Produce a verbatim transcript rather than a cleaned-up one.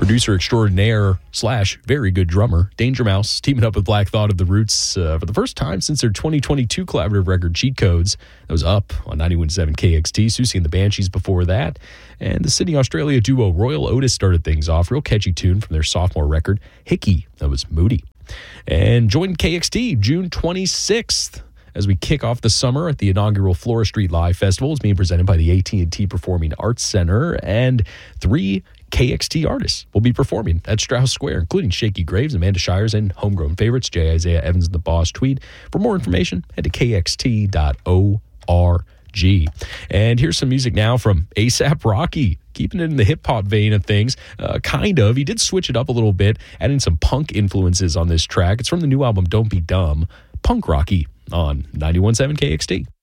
Producer extraordinaire slash very good drummer, Danger Mouse, teaming up with Black Thought of the Roots uh, for the first time since their twenty twenty-two collaborative record, Cheat Codes. That was up on ninety-one point seven K X T. Susie and the Banshees before that. And the Sydney, Australia duo Royal Otis started things off. Real catchy tune from their sophomore record, Hickey. That was Moody. And join K X T June twenty-sixth. As we kick off the summer at the inaugural Flora Street Live Festival. It's being presented by the A T and T Performing Arts Center, and three K X T artists will be performing at Strauss Square, including Shaky Graves, Amanda Shires, and homegrown favorites J. Isaiah Evans and the Boss Tweed. For more information, head to k x t dot org. And here's some music now from A$AP Rocky. Keeping it in the hip-hop vein of things, uh, kind of. He did switch it up a little bit, adding some punk influences on this track. It's from the new album Don't Be Dumb, Punk Rocky on ninety-one point seven K X T.